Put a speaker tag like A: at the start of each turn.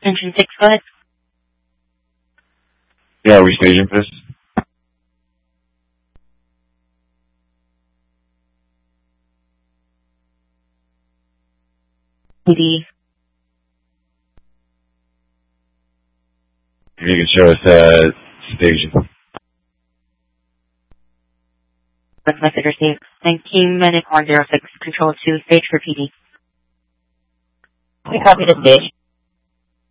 A: Engine 6, go ahead.
B: Yeah, we staging for this?
A: PD.
B: If you could show us staging.
A: That's message received. 19-minute 106, control 2, stage for PD.
C: We copy the stage.